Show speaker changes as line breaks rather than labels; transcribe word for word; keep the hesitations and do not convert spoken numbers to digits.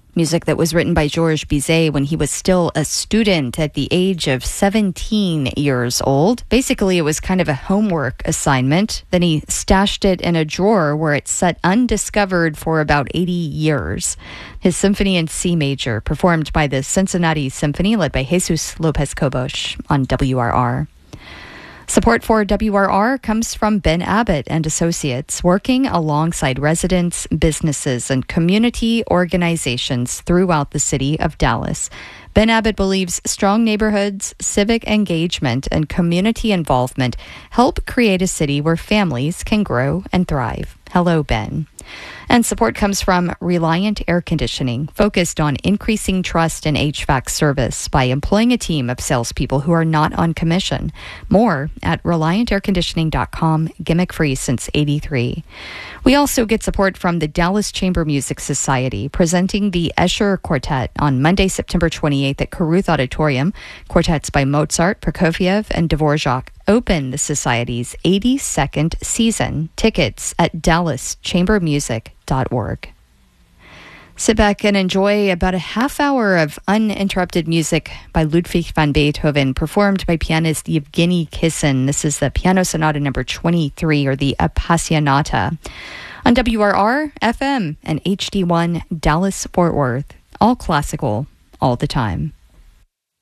Music that was written by Georges Bizet when he was still a student at the age of seventeen years old. Basically, it was kind of a homework assignment. Then he stashed it in a drawer where it sat undiscovered for about eighty years. His symphony in C major, performed by the Cincinnati Symphony, led by Jesus Lopez Cobos on W R R. Support for W R R comes from Ben Abbott and Associates, working alongside residents, businesses, and community organizations throughout the city of Dallas. Ben Abbott believes strong neighborhoods, civic engagement, and community involvement help create a city where families can grow and thrive. Hello, Ben. And support comes from Reliant Air Conditioning, focused on increasing trust in H V A C service by employing a team of salespeople who are not on commission. More at reliant air conditioning dot com, gimmick free since eighty-three. We also get support from the Dallas Chamber Music Society, presenting the Escher Quartet on Monday, September twenty-eighth at Caruth Auditorium. Quartets by Mozart, Prokofiev, and Dvorak open the Society's eighty-second season. Tickets at dallas chamber music dot org. Sit back and enjoy about a half hour of uninterrupted music by Ludwig van Beethoven, performed by pianist Yevgeny Kissin. This is the Piano Sonata number twenty-three, or the Appassionata, on W R R, F M, and H D one Dallas-Fort Worth. All classical, all the time.